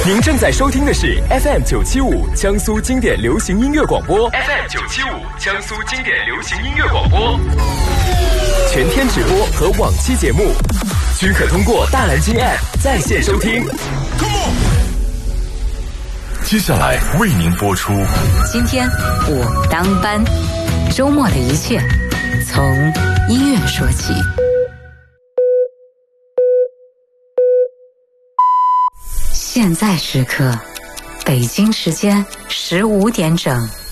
您正在收听的是 FM975 江苏经典流行音乐广播 ，FM975 江苏经典流行音乐广播，全天直播和往期节目均可通过大蓝鲸 App 在线收听。 接下来为您播出。 今天我当班，周末的一切从音乐说起。现在时刻，北京时间15点整。